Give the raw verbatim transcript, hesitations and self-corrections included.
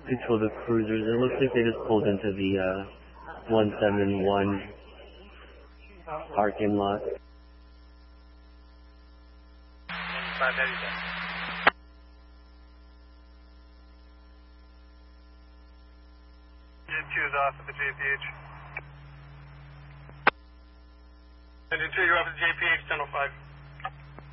Control the cruisers. It looks like they just pulled into the uh, one seven one parking lot. five ninety-seven. Engine two is off at the J P H. Engine two, you're off at the J P H, ten oh five.